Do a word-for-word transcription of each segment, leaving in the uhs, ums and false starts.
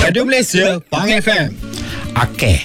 Radio Malaysia, Pang F M. Okey.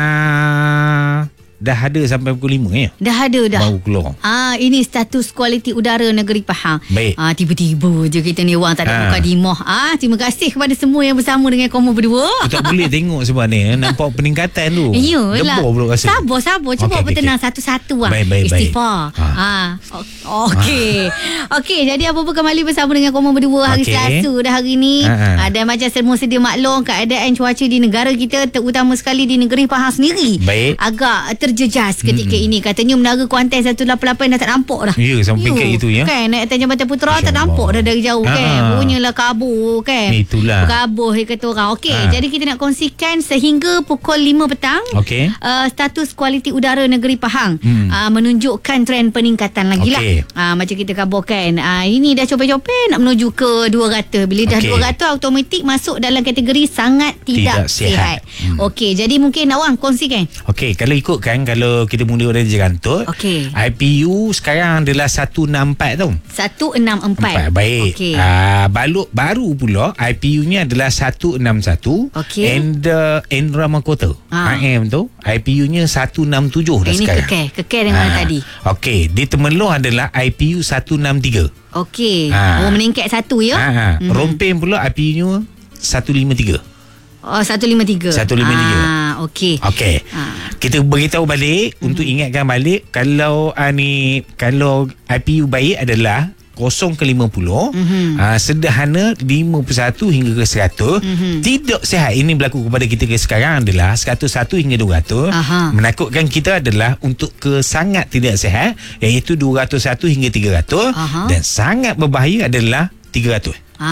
Ah, dah ada sampai pukul lima ya? Dah ada dah. Baru keluar. Ah, ini status kualiti udara negeri Pahang. Baik. Ah, tiba-tiba je kita ni orang tak ada Ah. mukadimah. Ah, terima kasih kepada semua yang bersama dengan Komo berdua. Kita boleh tengok sebenarnya nampak peningkatan tu. Iyalah. Lebur pula rasa. Sabar, sabar. Cuba Okey, okey, bertenang okey. satu-satu lah. Baik, baik, baik. Istighfar. Ha. Ha. O- Okey. Okey, jadi apa-apa kembali bersama dengan Komo berdua hari Okey. Selasa dah hari ni. Ha, ha. Dan macam semua sedia maklum, keadaan cuaca di negara kita, terutama sekali di negeri Pahang sendiri, Baik. agak terjejas ketika mm-hmm. ini. Katanya menara Kuantan seratus lapan puluh lapan dah tak nampak dah. Ya, sampai peringkat itu ya. Kan, naik atas Jambatan Putera Masya tak Allah. nampak dah dari jauh Ha. kan. Punyalah kabur kan. Itulah. Kabur dia kata orang. Okey, Ha. jadi kita nak kongsikan sehingga pukul lima petang. Okey. Uh, status kualiti udara negeri Pahang Hmm. uh, menunjukkan trend peningkatan lagi lah. Okey. Uh, macam kita kabarkan. Uh, ini dah copet-copet nak menuju ke dua ratus. Bila dah Okey. dua ratus automatik masuk dalam kategori sangat tidak, Tidak sihat. sihat. Hmm. Okey, jadi mungkin awang kongsikan. Okey, kalau ikutkan kalau kita mula dari Jerantut, Okey. I P U sekarang adalah seratus enam puluh empat tau. seratus enam puluh empat. Empat, baik. Okey. Ah, baluk baru pula I P U-nya adalah seratus enam puluh satu. Okey. And uh, Endra Mahkota. Ah. I M tu I P U-nya seratus enam puluh tujuh dah Ini sekarang. kekeh. Kekeh dengan Ah, tadi. Okey, di Temerloh adalah I P U seratus enam puluh tiga. Okey. Ah. Oh, meningkat satu ya. Ha, Mhm. Rompin pula I P U-nya seratus lima puluh tiga. Oh, seratus lima puluh tiga. seratus lima puluh tiga. Ah, okey. Okey. Ah. Kita beritahu balik mm-hmm. untuk ingatkan balik kalau uh, ni kalau I P U baik adalah kosong ke lima puluh, mm-hmm. uh, sederhana lima puluh satu hingga ke seratus. Mm-hmm. Tidak sihat ini berlaku kepada kita ke sekarang adalah seratus satu hingga dua ratus. Aha. Menakutkan kita adalah untuk ke sangat tidak sihat iaitu dua ratus satu hingga tiga ratus. Aha. Dan sangat berbahaya adalah tiga ratus.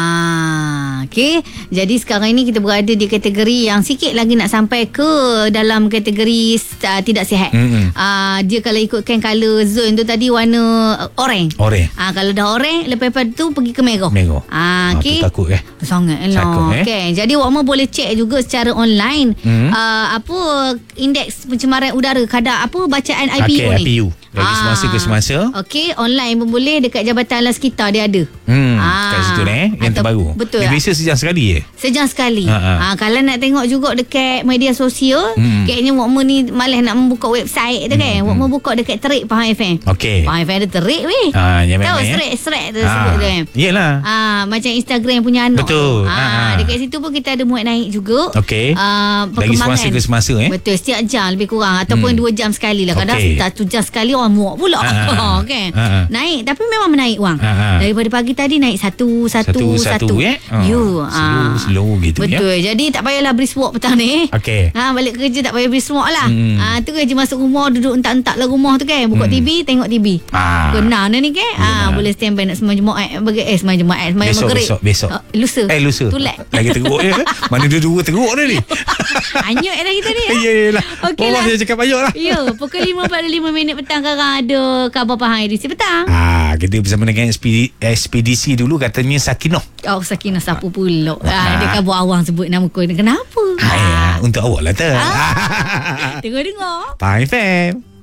Ah, okey. Jadi sekarang ini kita berada di kategori yang sikit lagi nak sampai ke dalam kategori uh, tidak sihat. Mm-mm. Ah, dia kalau ikutkan color zone tu tadi warna uh, orange. Orange. Ah, kalau dah orange lepas-lepas tu pergi ke merah. Merah. Ah, Ah, okey. tu takut eh. Sangat Takut, lah. eh. Okay. Jadi Wak Ma boleh cek juga secara online Hmm. uh, apa indeks pencemaran udara, kadar apa bacaan I P U Okey, ni. I P U. Dari semasa ke semasa. Okey, online pun boleh, dekat Jabatan Alam Sekitar dia ada. Hmm, Ah. kat situ eh yang Atau- terbaru. betul. Yang biasa sejam sekali je. Sejam sekali. Ha, ha. Ha, kalau nak tengok juga dekat media sosial, Hmm. kayaknya Wak Ma ni malas nak membuka website tu kan. Wak Ma buka dekat Terik Pahang F M. Okey. Pahang F M ada Terik weh. Ah, yang Tahu memang, eh? serak-serak tu Ah, sebut tu kan. Yelah. Ah, macam Instagram punya anak. Betul. tu. Ah, Ah, ah. dekat situ pun kita ada muat naik juga. Okey. Ah, Dari perkembangan. semasa ke semasa eh. Betul, setiap jam lebih kurang ataupun Hmm. dua jam sekali lah. Kadang Okey. satu jam sekali orang muak pula. Ah, ah, kan. ah, ah. Naik tapi memang menaik wang. Ah, ah. Daripada pagi tadi naik satu satu Satu-satu, eh? Oh, You. slow, slow gitu, ya. Betul. Jadi tak payahlah brisk walk petang ni. Okey. Ha, balik kerja tak payah brisk walk lah. Hmm. Ha, tu je masuk rumah duduk entak-entak lah rumah tu kan. Buka Hmm. T V, tengok T V. Ah. Kenal ni kan. Ha, Yelah. boleh standby nak sembahyang Jumaat. Bagi eh sembahyang Jumaat, sembahyang Besok, Maghrib. besok, besok. Uh, lusa. Eh, lusa. Tulat. Lagi teruk je. Mana dua-dua teruk dah ni. Anyut dah kita ni. Ya, yelah. Okey Orang lah. dia cakap payuk lah. Ya, pukul lima empat puluh lima minit petang sekarang ada khabar Pahang edisi petang. Ah, kita bersama dengan ekspedisi, ekspedisi dulu katanya Sakinah. Oh, Sakinah siapa pula? Ah. Ah, dia khabar awang sebut nama kau ni. Kenapa? Ah, untuk awak lah tu. Ah. Tengok-tengok. Pahang F M.